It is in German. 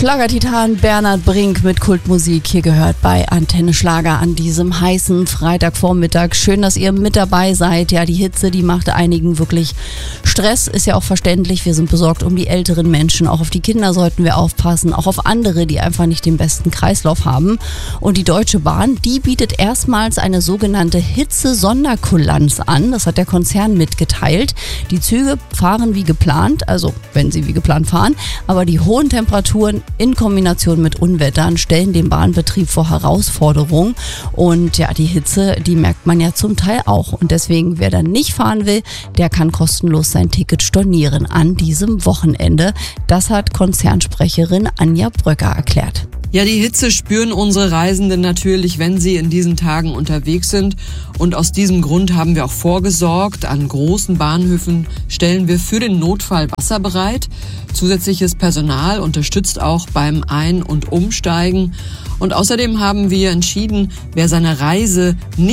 Schlagertitan Bernhard Brink mit Kultmusik hier gehört bei Antenne Schlager an diesem heißen Freitagvormittag. Schön, dass ihr mit dabei seid. Ja, die Hitze, die macht einigen wirklich Stress, ist ja auch verständlich. Wir sind besorgt um die älteren Menschen. Auch auf die Kinder sollten wir aufpassen, auch auf andere, die einfach nicht den besten Kreislauf haben. Und die Deutsche Bahn, die bietet erstmals eine sogenannte Hitze-Sonderkulanz an. Das hat der Konzern mitgeteilt. Die Züge fahren wie geplant, also wenn sie wie geplant fahren, aber die hohen Temperaturen in Kombination mit Unwettern stellen den Bahnbetrieb vor Herausforderungen. Und ja, die Hitze, die merkt man ja zum Teil auch. Und deswegen, wer dann nicht fahren will, der kann kostenlos sein Ticket stornieren an diesem Wochenende. Das hat Konzernsprecherin Anja Bröcker erklärt. Ja, die Hitze spüren unsere Reisenden natürlich, wenn sie in diesen Tagen unterwegs sind. Und aus diesem Grund haben wir auch vorgesorgt. An großen Bahnhöfen stellen wir für den Notfall Wasser bereit. Zusätzliches Personal unterstützt auch beim Ein- und Umsteigen. Und außerdem haben wir entschieden, wer seine Reise nicht